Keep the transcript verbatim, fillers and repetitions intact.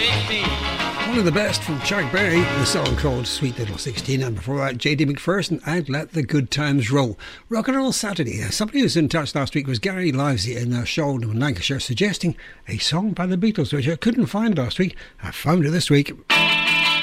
One of the best from Chuck Berry, the song called Sweet Little sixteen, and before that J D McPherson and Let the Good Times Roll. Rock and Roll Saturday. Somebody who was in touch last week was Gary Livesey in uh, Shaldon, Lancashire, suggesting a song by the Beatles, which I couldn't find last week. I found it this week.